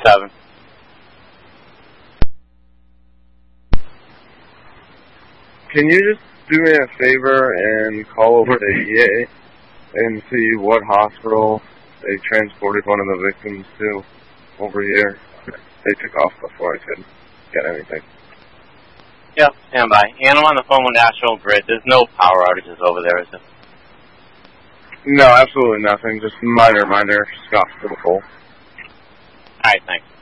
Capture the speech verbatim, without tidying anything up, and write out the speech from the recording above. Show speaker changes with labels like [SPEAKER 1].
[SPEAKER 1] seven.
[SPEAKER 2] Can you just do me a favor and call over to E A and see what hospital they transported one of the victims to over here? They took off before I could get anything.
[SPEAKER 1] Yep, stand by. And I'm on the phone with National Grid. There's no power outages over there, is there?
[SPEAKER 2] No, absolutely nothing. Just minor, minor scuffs to the pole.
[SPEAKER 1] All right, thanks.